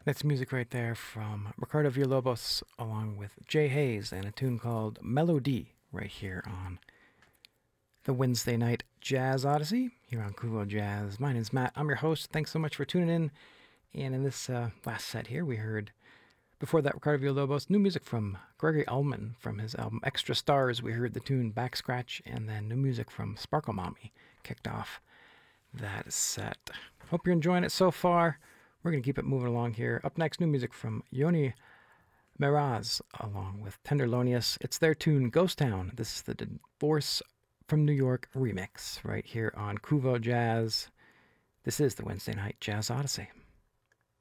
That's music right there from Ricardo Villalobos along with Jay Hayes and a tune called Melody right here on the Wednesday night Jazz Odyssey here on Kuvo Jazz. My name's Matt. I'm your host. Thanks so much for tuning in. And in this last set here, we heard before that Ricardo Villalobos, new music from Gregory Allman from his album Extra Stars. We heard the tune Back Scratch, and then new music from Sparkle Mommy kicked off that set. Hope you're enjoying it so far. We're going to keep it moving along here. Up next, new music from Yoni Meraz along with Tenderlonius. It's their tune Ghost Town. This is the Divorce from New York remix right here on Kuvo Jazz. This is the Wednesday Night Jazz Odyssey.